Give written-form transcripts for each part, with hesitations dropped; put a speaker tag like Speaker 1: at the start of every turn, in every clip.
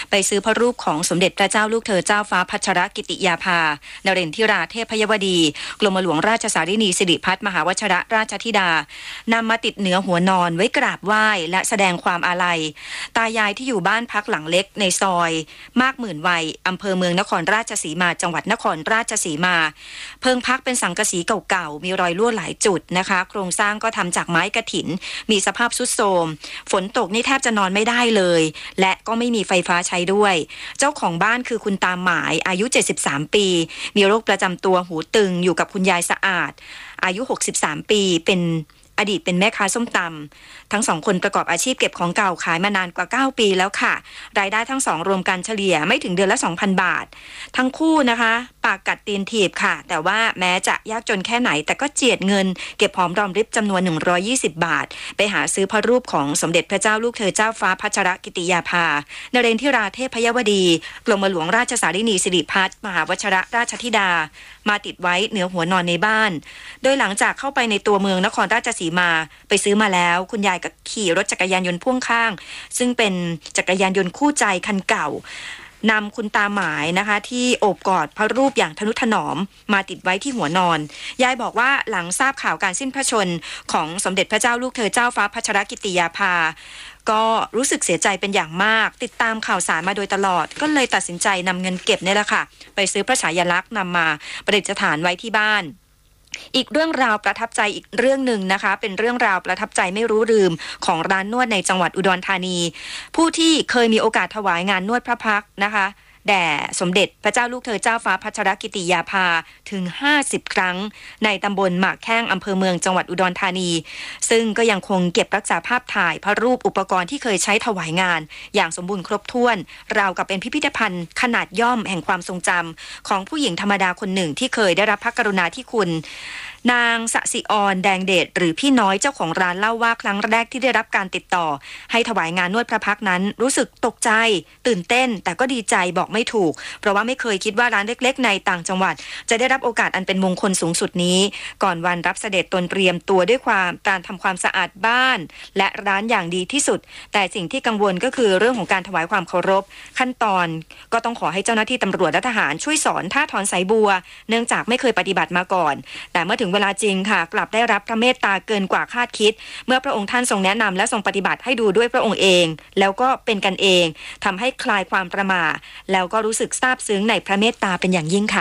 Speaker 1: ไปซื้อพระรูปของสมเด็จพระเจ้าลูกเธอเจ้าฟ้าพัชรกิติยาภานเรนทิราเทพยวดีกรมหลวงราชสารินีสิริพัฒน์มหาวชรราชธิดานำมาติดเหนือหัวนอนไว้กราบไหว้และแสดงความอาลัยตายายที่อยู่บ้านพักหลังเล็กในซอยมากหมื่นวัยอำเภอเมืองนครราชสีมาจังหวัดนครราชสีมาเพิงพักเป็นสังกะสีเก่าๆมีรอยรั่วหลายจุดนะคะโครงสร้างก็ทำจากไม้กฐินมีสภาพทรุดโทรมฝนตกนี่แทบจะนอนไม่ได้เลยและก็ไม่มีไฟฟ้าใช้ด้วยเจ้าของบ้านคือคุณตาหมายอายุ73ปีมีโรคประจำตัวหูตึงอยู่กับคุณยายสะอาดอายุ63ปีเป็นอดีตเป็นแม่ค้าส้มตำทั้งสองคนประกอบอาชีพเก็บของเก่าขายมานานกว่า9ปีแล้วค่ะรายได้ทั้งสองรวมกันเฉลี่ยไม่ถึงเดือนละ 2,000 บาททั้งคู่นะคะปากกัดตีนถีบค่ะแต่ว่าแม้จะยากจนแค่ไหนแต่ก็เจียดเงินเก็บหอมรอมริบจำนวน120 บาทไปหาซื้อพระรูปของสมเด็จพระเจ้าลูกเธอเจ้าฟ้าพัชรกิติยาภานเรนทิราเทพยวดีกรมหลวงราชสารินีสิริพัฒน์มหาวชรราชธิดามาติดไว้เหนือหัวนอนในบ้านโดยหลังจากเข้าไปในตัวเมืองนครราชสีมาไปซื้อมาแล้วคุณยายก็ขี่รถจักรยานยนต์พ่วงข้างซึ่งเป็นจักรยานยนต์คู่ใจคันเก่านำคุณตาหมายนะคะที่โอบกอดพระรูปอย่างทนุถนอมมาติดไว้ที่หัวนอนยายบอกว่าหลังทราบข่าวการสิ้นพระชนของสมเด็จพระเจ้าลูกเธอเจ้าฟ้าพัชรกิติยาภาก็รู้สึกเสียใจเป็นอย่างมากติดตามข่าวสารมาโดยตลอดก็เลยตัดสินใจนำเงินเก็บนี่แหละค่ะไปซื้อพระฉายาลักษณ์นำมาประดิษฐานไว้ที่บ้านอีกเรื่องราวประทับใจอีกเรื่องหนึ่งนะคะเป็นเรื่องราวประทับใจไม่รู้ลืมของร้านนวดในจังหวัดอุดรธานีผู้ที่เคยมีโอกาสถวายงานนวดพระพักตร์นะคะแด่สมเด็จพระเจ้าลูกเธอเจ้าฟ้าพัชรกิติยาภาถึง50ครั้งในตำบลหมากแข้งอำเภอเมืองจังหวัดอุดรธานีซึ่งก็ยังคงเก็บรักษาภาพถ่ายพระรูปอุปกรณ์ที่เคยใช้ถวายงานอย่างสมบูรณ์ครบถ้วนราวกับเป็นพิพิธภัณฑ์ขนาดย่อมแห่งความทรงจำของผู้หญิงธรรมดาคนหนึ่งที่เคยได้รับพระกรุณาธิคุณนางสสิอรแดงเดชหรือพี่น้อยเจ้าของร้านเล่าว่าครั้งแรกที่ได้รับการติดต่อให้ถวายงานนวดพระพักตร์นั้นรู้สึกตกใจตื่นเต้นแต่ก็ดีใจบอกไม่ถูกเพราะว่าไม่เคยคิดว่าร้านเล็กๆในต่างจังหวัดจะได้รับโอกาสอันเป็นมงคลสูงสุดนี้ก่อนวันรับเสด็จตนเตรียมตัวด้วยการทำความสะอาดบ้านและร้านอย่างดีที่สุดแต่สิ่งที่กังวลก็คือเรื่องของการถวายความเคารพขั้นตอนก็ต้องขอให้เจ้าหน้าที่ตำรวจและทหารช่วยสอนท่าถอนสายบัวเนื่องจากไม่เคยปฏิบัติมาก่อนแต่เมื่อถึงเวลาจริงค่ะกลับได้รับพระเมตตาเกินกว่าคาดคิดเมื่อพระองค์ท่านทรงแนะนำและทรงปฏิบัติให้ดูด้วยพระองค์เองแล้วก็เป็นกันเองทำให้คลายความประหม่าแล้วก็รู้สึกซาบซึ้งในพระเมตตาเป็นอย่างยิ่งค่ะ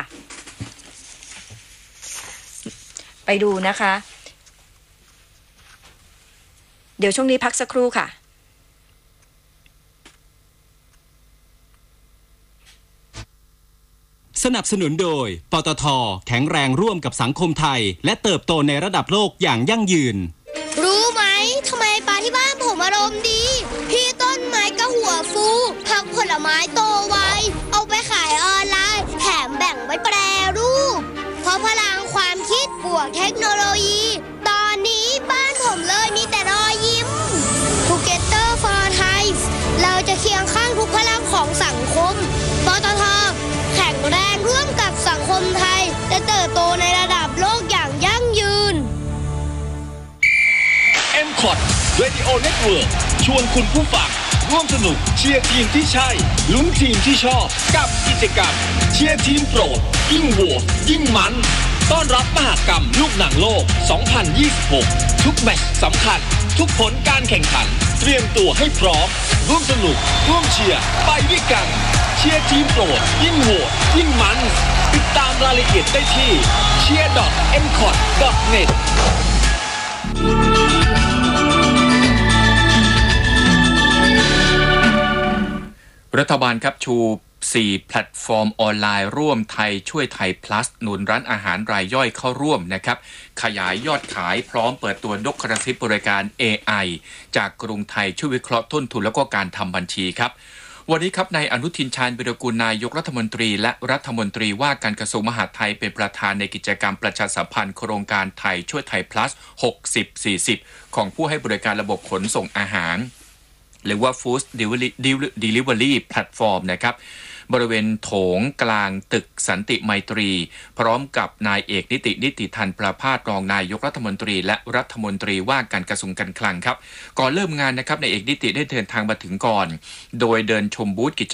Speaker 1: ไปดูนะคะเดี๋ยวช่วงนี้พักสักครู่ค่ะ
Speaker 2: สนับสนุนโดยปตท.แข็งแรงร่วมกับสังคมไทยและเติบโตในระดับโลกอย่างยั่งยืน
Speaker 3: รู้ไหมทำไมปลาที่บ้านผมอารมณ์ดีพี่ต้นไม้ก็หัวฟูผักผลไม้โตไวเอาไปขายออนไลน์แถมแบ่งไว้แปรรูปเพราะพลังความคิดบวกเทคโนโลยีตอนนี้บ้านผมเลยมีแต่รอยยิ้ม Together for Thai เราจะเคียงข้างทุกพลังของสังคมปตท.แข็งแรงร่วมกับสังคมไทยจะเติบโตในระดับโลกอย่างยั่งยืน
Speaker 4: M-Cot Radio Network ชวนคุณผู้ฟังร่วมสนุกเชียร์ทีมที่ใช่ลุ้นทีมที่ชอบกับกิจกรรมเชียร์ทีมโปรดยิ่งโหวตยิ่งมันต้อนรับมหกรรมลูกหนังโลก 2026 ทุกแมตช์สำคัญทุกผลการแข่งขันเตรียมตัวให้พร้อมร่วมสนุกร่วมเชียร์ไปด้วยกันเชียร์ทีมโปรดยิ่งโหวตยิ่งมันติดตามรายละเอียดได้ที่ cheer.mcot.net
Speaker 5: รัฐบาลครับชู4แพลตฟอร์มออนไลน์ร่วมไทยช่วยไทย plus หนุนร้านอาหารรายย่อยเข้าร่วมนะครับขยายยอดขายพร้อมเปิดตัวนกกระซิบบริการ AI จากกรุงไทยช่วยวิเคราะห์ต้นทุนแล้วก็การทำบัญชีครับวันนี้ครับนายอนุทินชาญวิรากูลนายกรัฐมนตรีและรัฐมนตรีว่าการกระทรวงมหาดไทยเป็นประธานในกิจกรรมประชาสัมพันธ์โครงการไทยช่วยไทย plus 60-40 ของผู้ให้บริการระบบขนส่งอาหารหรือว่า Food Delivery Platform นะครับบริเวณโถงกลางตึกสันติไมตรีพร้อมกับนายเอกนิติทันประภาสรองนายกรัฐมนตรีและรัฐมนตรีว่าการกระทรวงการคลังครับก่อนเริ่มงานนะครับนายเอกนิติได้เดินทางมาถึงก่อนโดยเดินชมบูธกิจ